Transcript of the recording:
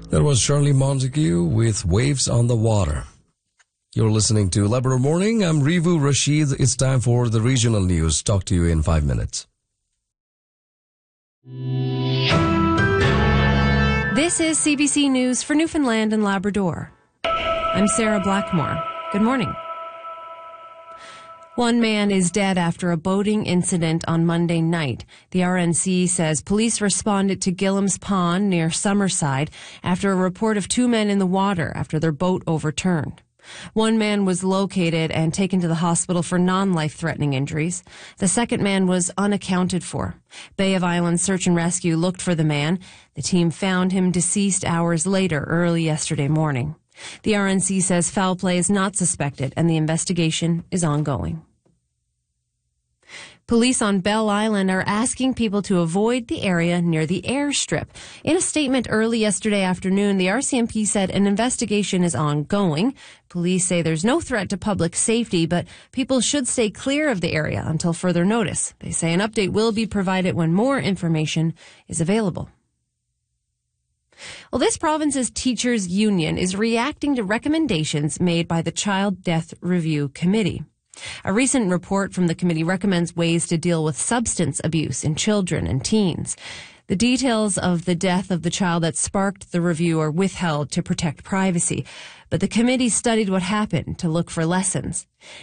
That was Shirley Montague with Waves on the Water. You're listening to Labrador Morning. I'm Rivu Rashid. It's time for the regional news. Talk to you in 5 minutes. This is CBC News for Newfoundland and Labrador. I'm Sarah Blackmore. Good morning. One man is dead after a boating incident on Monday night. The RNC says police responded to Gillam's Pond near Summerside after a report of 2 men in the water after their boat overturned. One man was located and taken to the hospital for non-life-threatening injuries. The second man was unaccounted for. Bay of Islands Search and Rescue looked for the man. The team found him deceased hours later, early yesterday morning. The RNC says foul play is not suspected and the investigation is ongoing. Police on Bell Island are asking people to avoid the area near the airstrip. In a statement early yesterday afternoon, the RCMP said an investigation is ongoing. Police say there's no threat to public safety, but people should stay clear of the area until further notice. They say an update will be provided when more information is available. Well, this province's teachers' union is reacting to recommendations made by the Child Death Review Committee. A recent report from the committee recommends ways to deal with substance abuse in children and teens. The details of the death of the child that sparked the review are withheld to protect privacy, but the committee studied what happened to look for lessons.